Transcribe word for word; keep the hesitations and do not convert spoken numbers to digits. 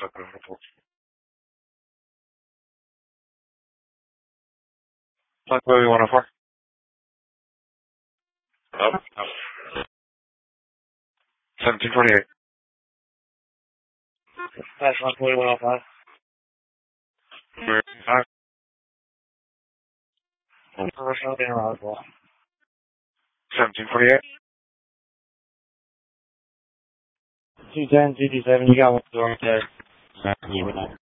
Blackberry one oh four. Up, up. seventeen forty-eight. That's Blackberry one oh five. Five. Commercial being around as well. seventeen forty-eight. two ten, two two seven, you got one door there.